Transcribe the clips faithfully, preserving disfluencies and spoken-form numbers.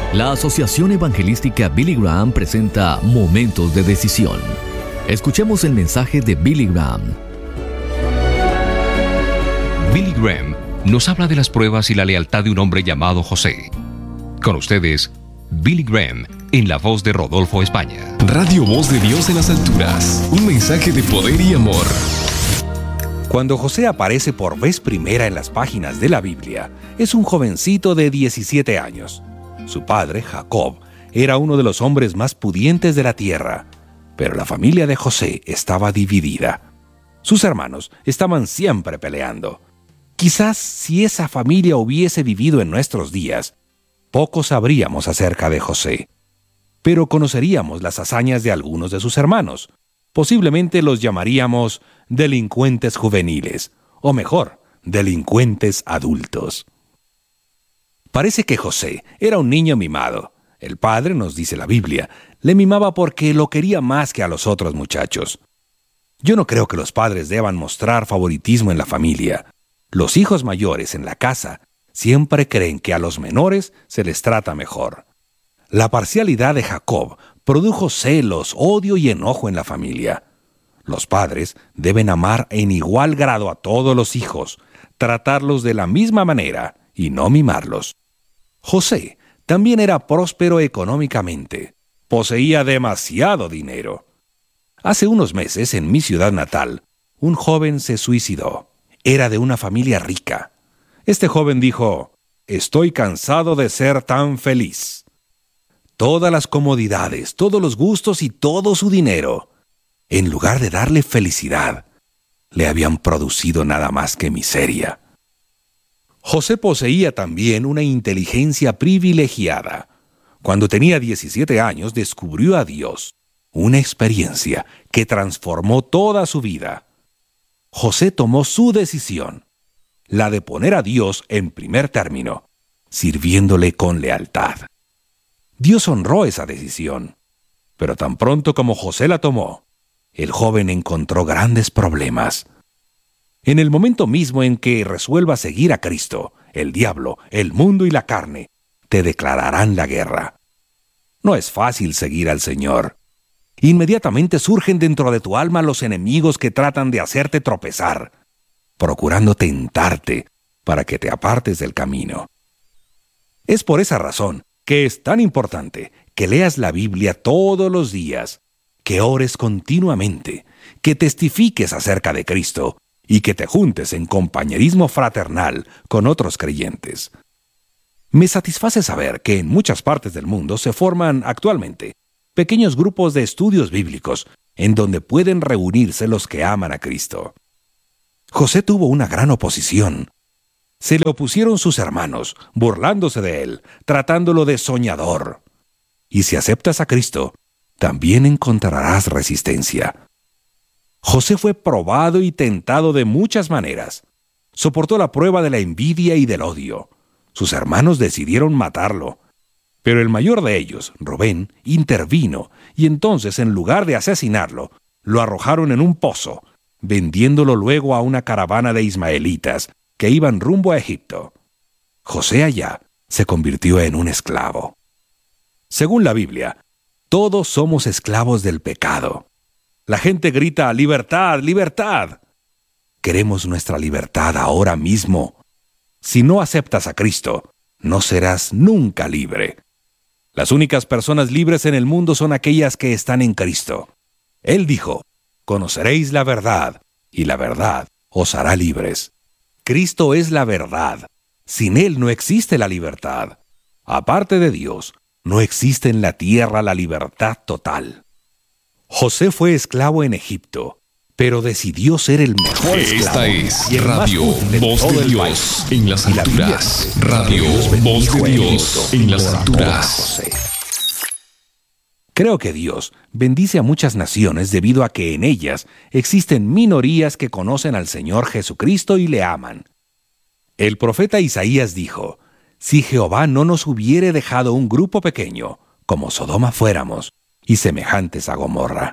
La Asociación Evangelística Billy Graham presenta Momentos de Decisión. Escuchemos el mensaje de Billy Graham. Billy Graham nos habla de las pruebas y la lealtad de un hombre llamado José. Con ustedes, Billy Graham, en la voz de Rodolfo España. Radio Voz de Dios en las alturas. Un mensaje de poder y amor. Cuando José aparece por vez primera en las páginas de la Biblia, es un jovencito de diecisiete años. Su padre, Jacob, era uno de los hombres más pudientes de la tierra, pero la familia de José estaba dividida. Sus hermanos estaban siempre peleando. Quizás si esa familia hubiese vivido en nuestros días, poco sabríamos acerca de José, pero conoceríamos las hazañas de algunos de sus hermanos. Posiblemente los llamaríamos delincuentes juveniles, o mejor, delincuentes adultos. Parece que José era un niño mimado. El padre, nos dice la Biblia, le mimaba porque lo quería más que a los otros muchachos. Yo no creo que los padres deban mostrar favoritismo en la familia. Los hijos mayores en la casa siempre creen que a los menores se les trata mejor. La parcialidad de Jacob produjo celos, odio y enojo en la familia. Los padres deben amar en igual grado a todos los hijos, tratarlos de la misma manera y no mimarlos. José también era próspero económicamente. Poseía demasiado dinero. Hace unos meses, en mi ciudad natal, un joven se suicidó. Era de una familia rica. Este joven dijo: «Estoy cansado de ser tan feliz». Todas las comodidades, todos los gustos y todo su dinero, en lugar de darle felicidad, le habían producido nada más que miseria. José poseía también una inteligencia privilegiada. Cuando tenía diecisiete años, descubrió a Dios, una experiencia que transformó toda su vida. José tomó su decisión, la de poner a Dios en primer término, sirviéndole con lealtad. Dios honró esa decisión, pero tan pronto como José la tomó, el joven encontró grandes problemas. En el momento mismo en que resuelvas seguir a Cristo, el diablo, el mundo y la carne te declararán la guerra. No es fácil seguir al Señor. Inmediatamente surgen dentro de tu alma los enemigos que tratan de hacerte tropezar, procurando tentarte para que te apartes del camino. Es por esa razón que es tan importante que leas la Biblia todos los días, que ores continuamente, que testifiques acerca de Cristo y que te juntes en compañerismo fraternal con otros creyentes. Me satisface saber que en muchas partes del mundo se forman actualmente pequeños grupos de estudios bíblicos en donde pueden reunirse los que aman a Cristo. José tuvo una gran oposición. Se le opusieron sus hermanos, burlándose de él, tratándolo de soñador. Y si aceptas a Cristo, también encontrarás resistencia. José fue probado y tentado de muchas maneras. Soportó la prueba de la envidia y del odio. Sus hermanos decidieron matarlo. Pero el mayor de ellos, Rubén, intervino y entonces, en lugar de asesinarlo, lo arrojaron en un pozo, vendiéndolo luego a una caravana de ismaelitas que iban rumbo a Egipto. José allá se convirtió en un esclavo. Según la Biblia, todos somos esclavos del pecado. La gente grita: «¡Libertad, libertad!». Queremos nuestra libertad ahora mismo. Si no aceptas a Cristo, no serás nunca libre. Las únicas personas libres en el mundo son aquellas que están en Cristo. Él dijo: «Conoceréis la verdad, y la verdad os hará libres». Cristo es la verdad. Sin Él no existe la libertad. Aparte de Dios, no existe en la tierra la libertad total. José fue esclavo en Egipto, pero decidió ser el mejor esclavo. Esta es y el Radio más útil Voz todo de el Dios país. en las Y la Biblia alturas. dice que Radio Dios Voz de bendijo en Dios Egipto en las por amor a alturas. José. Creo que Dios bendice a muchas naciones debido a que en ellas existen minorías que conocen al Señor Jesucristo y le aman. El profeta Isaías dijo: «Si Jehová no nos hubiere dejado un grupo pequeño, como Sodoma fuéramos, y semejantes a Gomorra».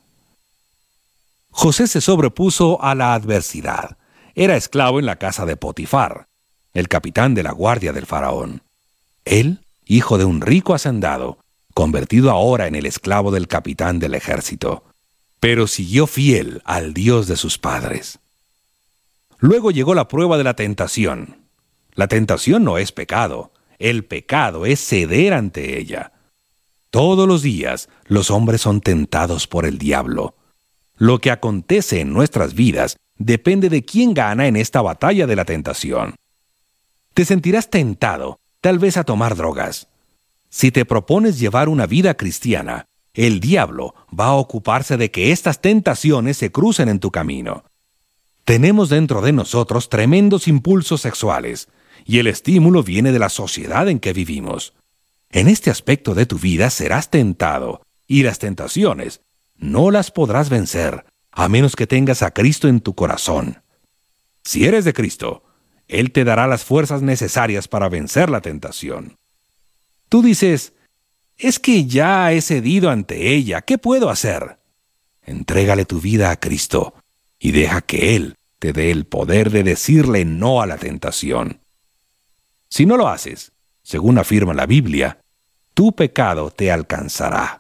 José se sobrepuso a la adversidad. Era esclavo en la casa de Potifar, el capitán de la guardia del faraón. Él hijo de un rico hacendado, convertido ahora en el esclavo del capitán del ejército. Pero siguió fiel al Dios de sus padres. Luego llegó la prueba de la tentación. La tentación no es pecado, el pecado es ceder ante ella. Todos los días los hombres son tentados por el diablo. Lo que acontece en nuestras vidas depende de quién gana en esta batalla de la tentación. Te sentirás tentado, tal vez a tomar drogas. Si te propones llevar una vida cristiana, el diablo va a ocuparse de que estas tentaciones se crucen en tu camino. Tenemos dentro de nosotros tremendos impulsos sexuales, y el estímulo viene de la sociedad en que vivimos. En este aspecto de tu vida serás tentado, y las tentaciones no las podrás vencer, a menos que tengas a Cristo en tu corazón. Si eres de Cristo, Él te dará las fuerzas necesarias para vencer la tentación. Tú dices, es que ya he cedido ante ella, ¿qué puedo hacer? Entrégale tu vida a Cristo y deja que Él te dé el poder de decirle no a la tentación. Si no lo haces, según afirma la Biblia, tu pecado te alcanzará.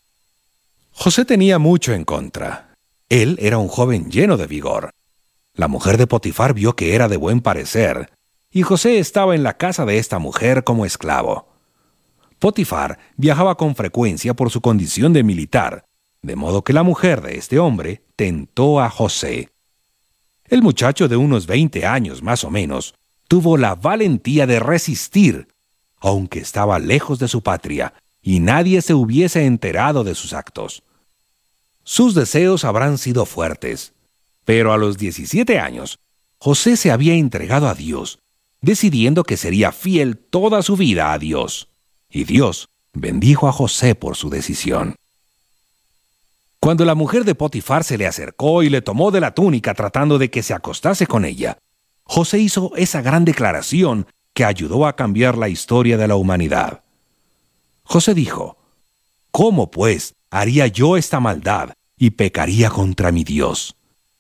José tenía mucho en contra. Él era un joven lleno de vigor. La mujer de Potifar vio que era de buen parecer, y José estaba en la casa de esta mujer como esclavo. Potifar viajaba con frecuencia por su condición de militar, de modo que la mujer de este hombre tentó a José. El muchacho de unos veinte años más o menos tuvo la valentía de resistir, aunque estaba lejos de su patria y nadie se hubiese enterado de sus actos. Sus deseos habrán sido fuertes, pero a los diecisiete años, José se había entregado a Dios, decidiendo que sería fiel toda su vida a Dios, y Dios bendijo a José por su decisión. Cuando la mujer de Potifar se le acercó y le tomó de la túnica tratando de que se acostase con ella, José hizo esa gran declaración que ayudó a cambiar la historia de la humanidad. José dijo, ¿cómo pues haría yo esta maldad y pecaría contra mi Dios?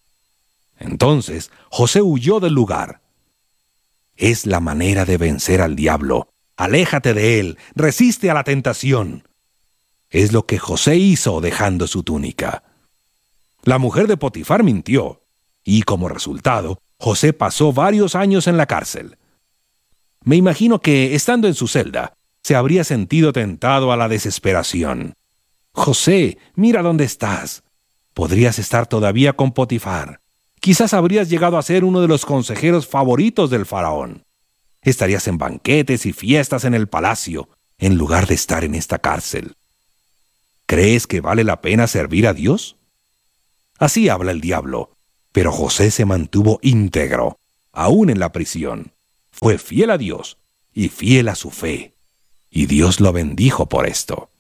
Entonces José huyó del lugar. Es la manera de vencer al diablo. Aléjate de él, resiste a la tentación. Es lo que José hizo dejando su túnica. La mujer de Potifar mintió, y como resultado, José pasó varios años en la cárcel. Me imagino que, estando en su celda, se habría sentido tentado a la desesperación. José, mira dónde estás. Podrías estar todavía con Potifar. Quizás habrías llegado a ser uno de los consejeros favoritos del faraón. Estarías en banquetes y fiestas en el palacio, en lugar de estar en esta cárcel. ¿Crees que vale la pena servir a Dios? Así habla el diablo, pero José se mantuvo íntegro, aún en la prisión. Fue fiel a Dios y fiel a su fe, y Dios lo bendijo por esto.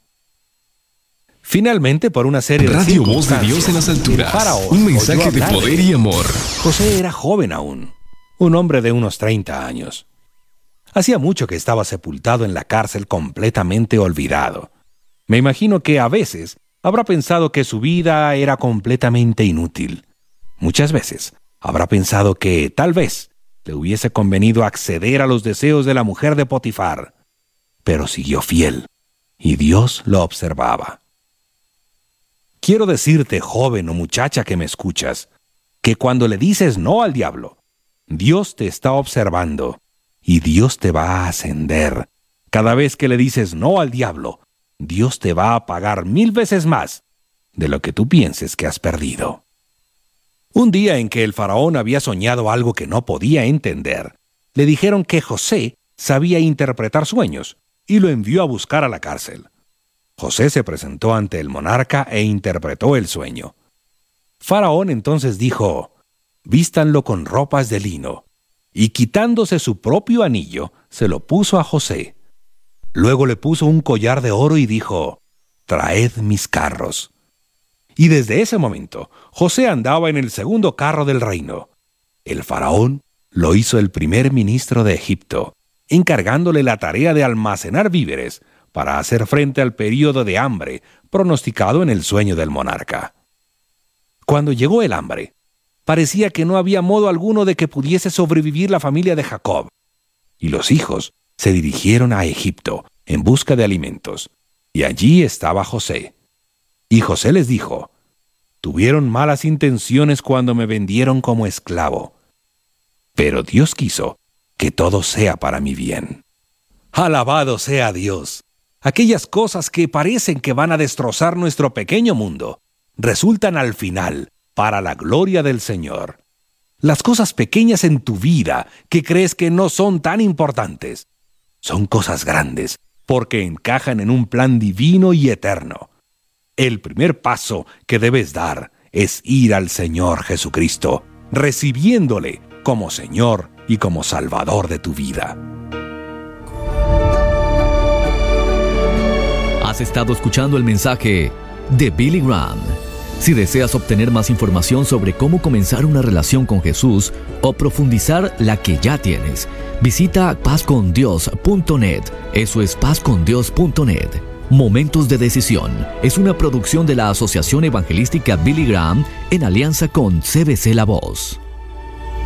Finalmente, por una serie de Radio Voz de circunstancias, Dios en las alturas. el faraón Un mensaje oyó de hablar poder él. y amor. José era joven aún, un hombre de unos treinta años. Hacía mucho que estaba sepultado en la cárcel completamente olvidado. Me imagino que a veces habrá pensado que su vida era completamente inútil. Muchas veces habrá pensado que, tal vez, le hubiese convenido acceder a los deseos de la mujer de Potifar. Pero siguió fiel, y Dios lo observaba. Quiero decirte, joven o muchacha que me escuchas, que cuando le dices no al diablo, Dios te está observando, y Dios te va a ascender. Cada vez que le dices no al diablo, Dios te va a pagar mil veces más de lo que tú pienses que has perdido. Un día en que el faraón había soñado algo que no podía entender, le dijeron que José sabía interpretar sueños y lo envió a buscar a la cárcel. José se presentó ante el monarca e interpretó el sueño. Faraón entonces dijo, vístanlo con ropas de lino, y quitándose su propio anillo, se lo puso a José. Luego le puso un collar de oro y dijo, traed mis carros. Y desde ese momento, José andaba en el segundo carro del reino. El faraón lo hizo el primer ministro de Egipto, encargándole la tarea de almacenar víveres para hacer frente al período de hambre pronosticado en el sueño del monarca. Cuando llegó el hambre, parecía que no había modo alguno de que pudiese sobrevivir la familia de Jacob, y los hijos se dirigieron a Egipto, en busca de alimentos, y allí estaba José. Y José les dijo: «Tuvieron malas intenciones cuando me vendieron como esclavo, pero Dios quiso que todo sea para mi bien». ¡Alabado sea Dios! Aquellas cosas que parecen que van a destrozar nuestro pequeño mundo, resultan al final para la gloria del Señor. Las cosas pequeñas en tu vida que crees que no son tan importantes, son cosas grandes porque encajan en un plan divino y eterno. El primer paso que debes dar es ir al Señor Jesucristo, recibiéndole como Señor y como Salvador de tu vida. Has estado escuchando el mensaje de Billy Graham. Si deseas obtener más información sobre cómo comenzar una relación con Jesús o profundizar la que ya tienes, visita paz con dios punto net. Eso es paz con dios punto net. Momentos de Decisión es una producción de la Asociación Evangelística Billy Graham en alianza con C B C La Voz.